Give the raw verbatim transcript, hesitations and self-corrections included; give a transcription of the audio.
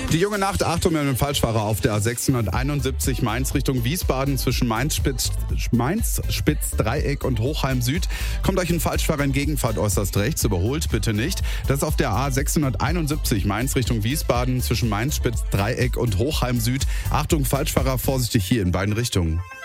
Die junge Nacht, Achtung, wir haben einen Falschfahrer auf der A sechshunderteinundsiebzig Mainz Richtung Wiesbaden zwischen Mainz-Spitz, Mainz-Spitz-Dreieck und Hochheim Süd. Kommt euch ein Falschfahrer entgegen, fahrt äußerst rechts, überholt bitte nicht. Das ist auf der A sechshunderteinundsiebzig Mainz Richtung Wiesbaden zwischen Mainz-Spitz-Dreieck und Hochheim Süd. Achtung, Falschfahrer, vorsichtig hier in beiden Richtungen.